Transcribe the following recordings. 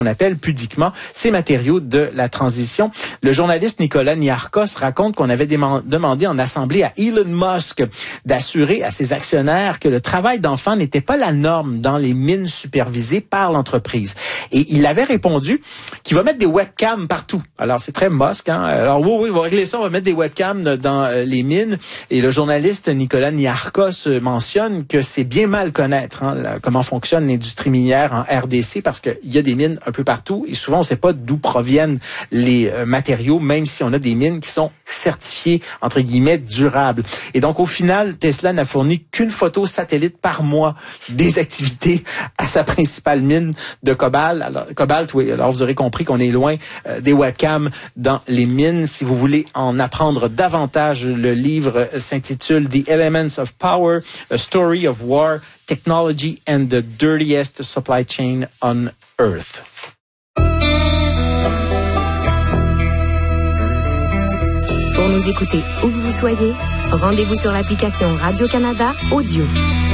On appelle pudiquement ces matériaux de la transition. Le journaliste Nicolas Niarchos raconte qu'on avait demandé en assemblée à Elon Musk d'assurer à ses actionnaires que le travail d'enfant n'était pas la norme dans les mines supervisées par l'entreprise. Et il avait répondu qu'il va mettre des webcams partout. Alors c'est très Musk, hein. Alors oui, il va régler ça, on va mettre des webcams dans les mines. Et le journaliste Nicolas Niarchos mentionne que c'est bien mal connaître comment fonctionne l'industrie minière en RDC parce qu'il y a des mines un peu partout et souvent on ne sait pas d'où proviennent les matériaux, même si on a des mines qui sont certifiées, entre guillemets, durables. Et donc au final, Tesla n'a fourni qu'une photo satellite par mois des activités à sa principale mine de cobalt. Oui, alors vous aurez compris qu'on est loin des webcams dans les mines. Si vous voulez en apprendre davantage, le livre s'intitule The Elements of Power, A Story of War, Technology and the Dirtiest Supply Chain on Earth. Pour nous écouter où que vous soyez, rendez-vous sur l'application Radio-Canada Audio.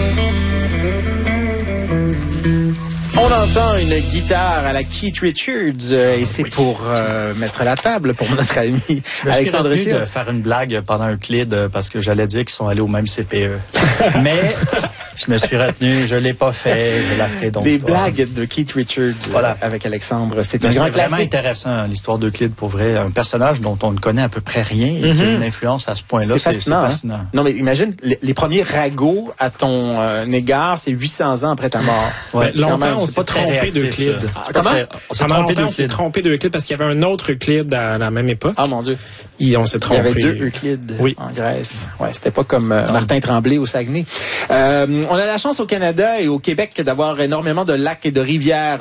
On entend une guitare à la Keith Richards et c'est pour mettre la table pour notre ami Alexandre Child. De faire une blague pendant Euclide parce que j'allais dire qu'ils sont allés au même CPE. Mais je me suis retenu, je l'ai pas fait, je la ferai donc des pas. Blagues de Keith Richards avec Alexandre. C'est un grand classique. C'est vraiment intéressant l'histoire d'Euclide pour vrai, un personnage dont on ne connaît à peu près rien et qui a une influence à ce point-là. C'est fascinant. Non mais imagine les premiers ragots à ton égard, c'est 800 ans après ta mort. Ouais, longtemps on s'est trompé d'Euclide. Comment? On s'est trompé d'Euclide parce qu'il y avait un autre Euclide à la même époque. Ah mon Dieu. On s'est trompé. Il y avait 2 Euclides en Grèce. Ouais, c'était pas comme Martin Tremblay au Saguenay. On a la chance au Canada et au Québec d'avoir énormément de lacs et de rivières.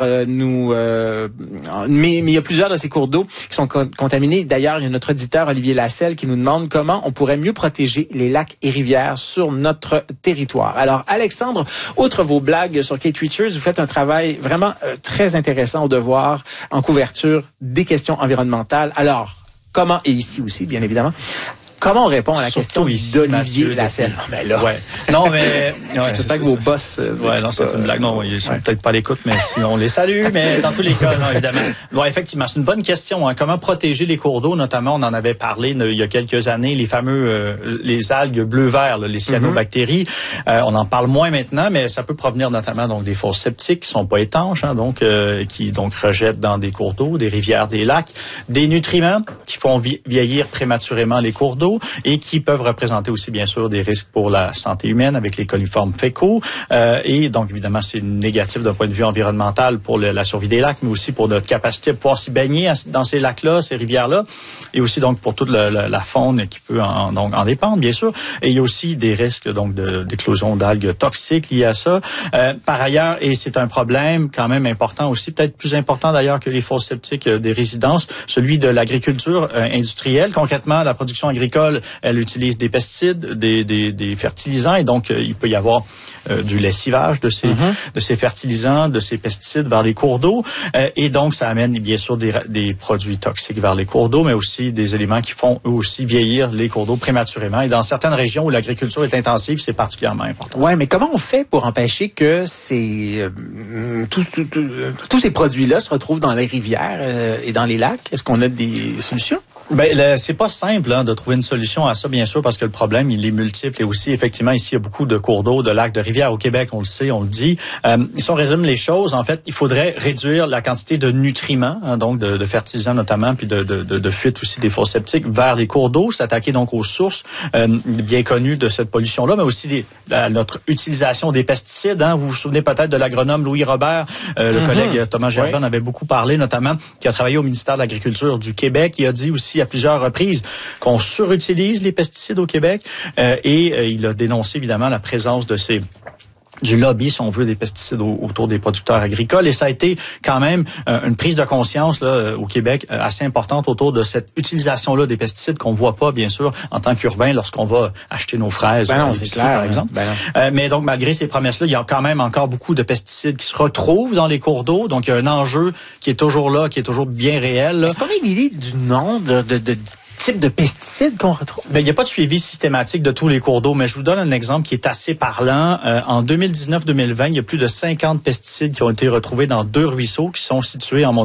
Mais il y a plusieurs de ces cours d'eau qui sont contaminés. D'ailleurs, il y a notre auditeur Olivier Lasselle qui nous demande comment on pourrait mieux protéger les lacs et rivières sur notre territoire. Alors, Alexandre, outre vos blagues sur Keith Richards, vous faites un travail vraiment très intéressant au Devoir en couverture des questions environnementales. Alors, comment, et ici aussi, bien évidemment, comment on répond à la question d'Olivier Lasselle? Non, mais j'espère que vos boss... non, c'est une blague. Non, ils sont peut-être pas à l'écoute, mais sinon on les salue. Mais dans tous les cas, non, évidemment. Bon, effectivement, c'est une bonne question. Hein. Comment protéger les cours d'eau? Notamment, on en avait parlé il y a quelques années, les fameux les algues bleu-vert, les cyanobactéries. On en parle moins maintenant, mais ça peut provenir notamment donc des fosses septiques qui sont pas étanches, qui donc rejettent dans des cours d'eau, des rivières, des lacs, des nutriments qui font vieillir prématurément les cours d'eau et qui peuvent représenter aussi, bien sûr, des risques pour la santé humaine avec les coliformes fécaux. Et donc, évidemment, c'est négatif d'un point de vue environnemental pour la survie des lacs, mais aussi pour notre capacité de pouvoir s'y baigner dans ces lacs-là, ces rivières-là, et aussi donc pour toute la faune qui peut en dépendre, bien sûr. Et il y a aussi des risques donc d'éclosion d'algues toxiques liés à ça. Par ailleurs, et c'est un problème quand même important aussi, peut-être plus important d'ailleurs que les fosses septiques des résidences, celui de l'agriculture industrielle. Concrètement, la production agricole, elle utilise des pesticides, des fertilisants, et donc il peut y avoir du lessivage de ces fertilisants, de ces pesticides vers les cours d'eau, et donc ça amène bien sûr des produits toxiques vers les cours d'eau, mais aussi des éléments qui font eux aussi vieillir les cours d'eau prématurément. Et dans certaines régions où l'agriculture est intensive, c'est particulièrement important. Ouais, mais comment on fait pour empêcher que tous ces produits-là se retrouvent dans les rivières et dans les lacs? Est-ce qu'on a des solutions? C'est pas simple de trouver une solution à ça, bien sûr, parce que le problème, il est multiple. Et aussi, effectivement, ici, il y a beaucoup de cours d'eau, de lacs, de rivières au Québec, on le sait, on le dit. Si on résume les choses, en fait, il faudrait réduire la quantité de nutriments, donc de fertilisants notamment, puis de fuite aussi des fosses septiques vers les cours d'eau, s'attaquer donc aux sources bien connues de cette pollution-là, mais aussi notre utilisation des pesticides. Vous vous souvenez peut-être de l'agronome Louis Robert, le collègue Thomas Gerbin avait beaucoup parlé, notamment, qui a travaillé au ministère de l'Agriculture du Québec. Il a dit aussi à plusieurs reprises qu'on surutilise les pesticides au Québec et il a dénoncé évidemment la présence du lobby, si on veut, des pesticides autour des producteurs agricoles. Et ça a été quand même une prise de conscience au Québec assez importante autour de cette utilisation-là des pesticides qu'on voit pas, bien sûr, en tant qu'urbain lorsqu'on va acheter nos fraises. C'est clair, par exemple. Mais donc, malgré ces promesses-là, il y a quand même encore beaucoup de pesticides qui se retrouvent dans les cours d'eau. Donc, il y a un enjeu qui est toujours là, qui est toujours bien réel. Est-ce qu'on a une idée du nombre de types de pesticides qu'on retrouve? Il n'y a pas de suivi systématique de tous les cours d'eau, mais je vous donne un exemple qui est assez parlant. En 2019-2020, il y a plus de 50 pesticides qui ont été retrouvés dans 2 ruisseaux qui sont situés en